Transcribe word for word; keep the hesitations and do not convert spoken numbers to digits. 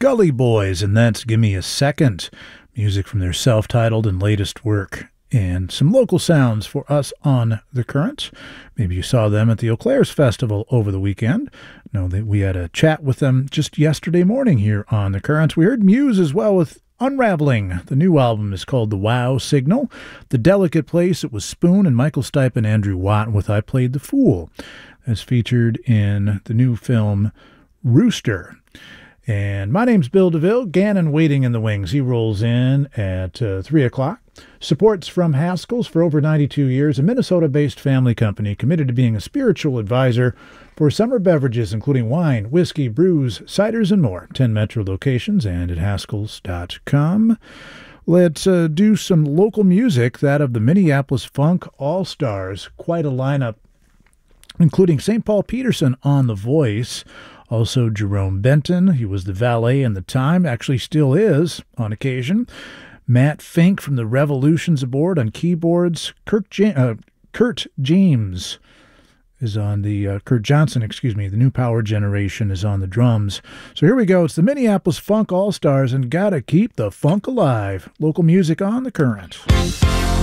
Gully Boys, and that's Give Me a Second. Music from their self-titled and latest work. And some local sounds for us on The Current. Maybe you saw them at the Eau Claire's Festival over the weekend. No, that we had a chat with them just yesterday morning here on The Current. We heard Muse as well with Unraveling. The new album is called The Wow Signal. The Delicate Place, it was Spoon and Michael Stipe and Andrew Watt with I Played the Fool. That's featured in the new film Rooster. And my name's Bill DeVille, Gannon waiting in the wings. He rolls in at uh, three o'clock. Supports from Haskell's for over ninety-two years, a Minnesota-based family company committed to being a spiritual advisor for summer beverages, including wine, whiskey, brews, ciders, and more. ten Metro locations and at Haskells dot com. Let's uh, do some local music, that of the Minneapolis Funk All-Stars. Quite a lineup, including Saint Paul Peterson on the voice. Also Jerome Benton, he was the valet in the time, actually still is on occasion. Matt Fink from the Revolutions Aboard on keyboards. Kirk ja- uh, Kurt James is on the, uh, Kurt Johnson, excuse me, the New Power Generation is on the drums. So here we go. It's the Minneapolis Funk All-Stars, and gotta keep the funk alive. Local music on The Current.